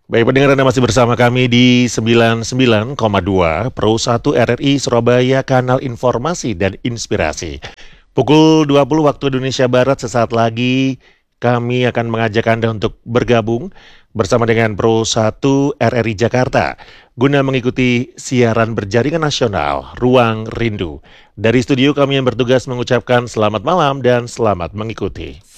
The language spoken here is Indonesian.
Baik pendengar, Anda masih bersama kami di 99,2 Pro 1 RRI Surabaya, kanal informasi dan inspirasi. Pukul 20 waktu Indonesia Barat, sesaat lagi kami akan mengajak Anda untuk bergabung bersama dengan Pro 1 RRI Jakarta guna mengikuti siaran berjaringan nasional Ruang Rindu. Dari studio kami yang bertugas mengucapkan selamat malam dan selamat mengikuti.